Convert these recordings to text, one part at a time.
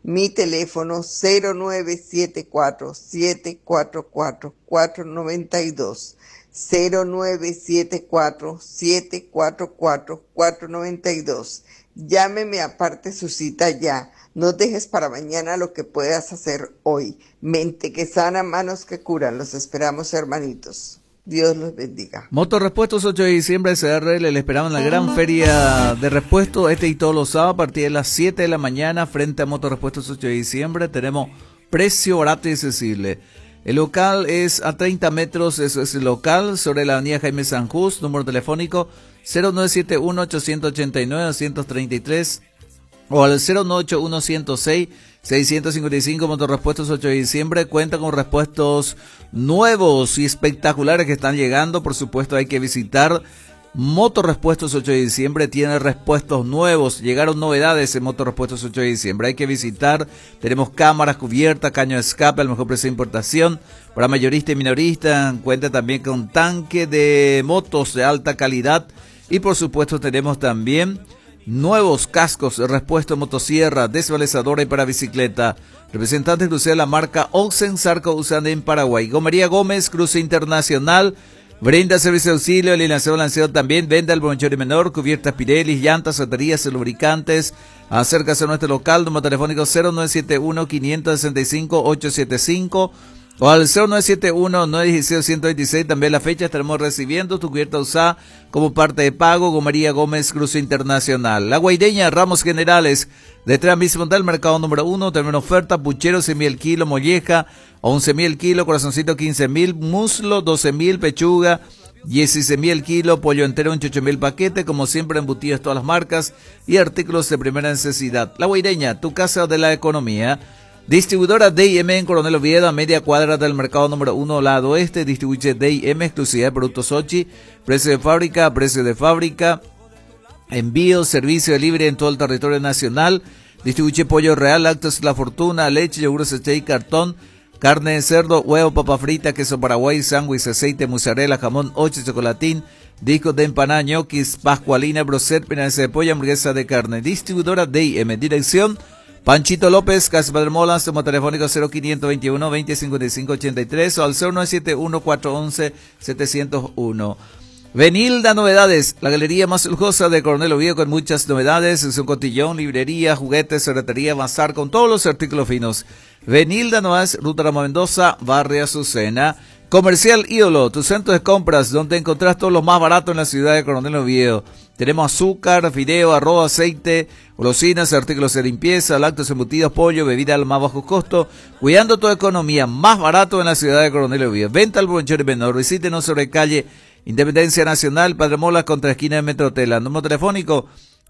Mi teléfono 0974-744-492. 0974-744-492. Llámeme, aparte su cita ya. No dejes para mañana lo que puedas hacer hoy. Mente que sana, manos que curan. Los esperamos, hermanitos. Dios los bendiga. Motorrepuestos 8 de diciembre, SRL, le esperamos en la gran feria de repuestos y todos los sábados a partir de las 7 de la mañana frente a Motorrepuestos 8 de diciembre. Tenemos precio barato y accesible. El local es a 30 metros, eso es el local, sobre la avenida Jaime San Just, número telefónico 0971-889-233 o al 098-106-655. Motorrepuestos 8 de diciembre cuenta con repuestos nuevos y espectaculares que están llegando. Por supuesto, hay que visitar Motorrepuestos 8 de diciembre. Tiene repuestos nuevos, llegaron novedades en Motorrepuestos 8 de diciembre. Hay que visitar. Tenemos cámaras cubiertas, caño de escape al mejor precio de importación para mayorista y minorista. Cuenta también con tanque de motos de alta calidad y por supuesto tenemos también nuevos cascos de repuesto motosierra, desvalezadora y para bicicleta. Representante exclusiva de la marca Oxen Sarco usan en Paraguay. Gomería Gómez, cruce internacional. Brinda servicio de auxilio, alineación, lanceo también. Vende al mayor y menor, cubiertas Pirelli, llantas, baterías, lubricantes. Acércase a nuestro local, número telefónico 0971-565-875 o al 0971-916-126. También la fecha estaremos recibiendo tu cubierta usada como parte de pago. Gomería Gómez, cruce internacional. La Guaireña, ramos generales, detrás mismo del mercado número 1, también oferta, puchero 100.000 el kilo, molleja 11.000 el kilo, corazoncito 15.000, muslo 12.000, pechuga 16.000 el kilo, pollo entero 28.000 paquete, como siempre embutidos todas las marcas y artículos de primera necesidad. La Guaireña, tu casa de la economía. Distribuidora D&M en Coronel Oviedo, a media cuadra del mercado número 1, lado oeste. Distribuye D&M, exclusividad de productos Sochi, precio de fábrica, envío, servicio libre en todo el territorio nacional. Distribuye pollo real, lácteos La Fortuna, leche, yogures y cartón, carne de cerdo, huevo, papa frita, queso paraguay, sándwich, aceite, mozzarella, jamón, ocho, chocolatín, discos de empanada, ñoquis, pascualina, broset, pedazo de pollo, hamburguesa de carne. Distribuidora D&M, dirección Panchito López, Casa Padre Molas, tomo telefónico 0521 2055 83 o al 0971 411 701. Benilda Novedades, la galería más lujosa de Coronel Oviedo con muchas novedades, es un cotillón, librería, juguetes, ferretería, bazar con todos los artículos finos. Benilda Novedades, Ruta Ramos Mendoza, Barrio Azucena. Comercial Ídolo, tu centro de compras donde encontrás todo lo más barato en la ciudad de Coronel Oviedo. Tenemos azúcar, fideo, arroz, aceite, golosinas, artículos de limpieza, lácteos embutidos, pollo, bebida al más bajo costo, cuidando tu economía, más barato en la ciudad de Coronel Oviedo. Venta al bonchero menor, visítenos sobre calle Independencia Nacional, Padre Molas, contra esquina de Metrotela. Número telefónico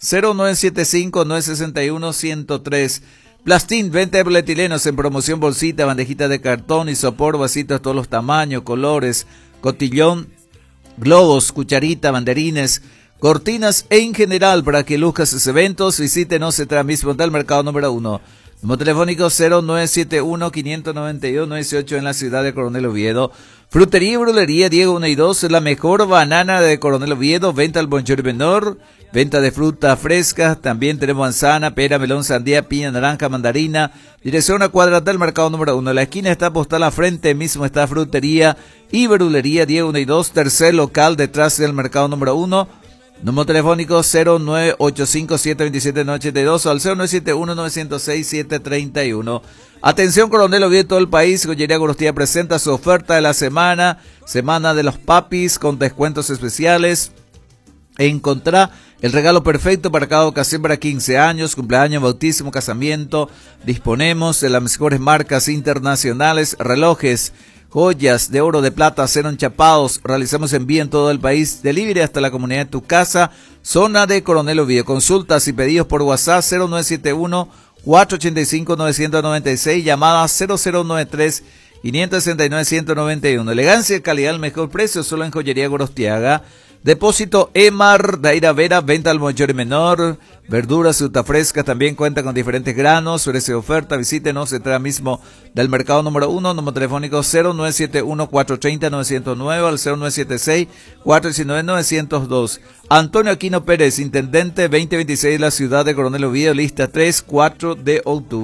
0975-961-103. Plastín, venta de polietilenos en promoción, bolsita, bandejita de cartón, isopor, vasitos de todos los tamaños, colores, cotillón, globos, cucharita, banderines, cortinas en general para que luzcas sus eventos. Visítenos en mismo del mercado número 1. Número telefónico 0971-592-18 en la ciudad de Coronel Oviedo. Frutería y brulería Diego 1 y 2, la mejor banana de Coronel Oviedo. Venta al bonchero menor, venta de fruta fresca. También tenemos manzana, pera, melón, sandía, piña, naranja, mandarina. Dirección a cuadra del mercado número 1. La esquina está postal, a frente mismo está frutería y brulería Diego 1 y 2. Tercer local detrás del mercado número 1. Número telefónico 0985-727-982 o al 0971-906-731. Atención Coronel Oviedo, todo el país. Joyería Gorostía presenta su oferta de la semana. Semana de los papis con descuentos especiales. Encontrá el regalo perfecto para cada ocasión, para 15 años, cumpleaños, bautismo, casamiento. Disponemos de las mejores marcas internacionales, relojes, joyas de oro, de plata, acero enchapados. Realizamos envío en todo el país. Delivery hasta la comunidad de tu casa. Zona de Coronel Oviedo. Consultas y pedidos por WhatsApp 0971-485-996. Llamada 0093-569-191. Elegancia y calidad al mejor precio solo en Joyería Gorostiaga. Depósito Emar, Daira Vera, venta al mayor y menor, verduras, fruta fresca, también cuenta con diferentes granos, ofrece oferta, visítenos detrás mismo del mercado número 1, número telefónico 0971-430-909 al 0976-419-902. Antonio Aquino Pérez, intendente 2026 de la ciudad de Coronel Oviedo, lista 3-4 de octubre.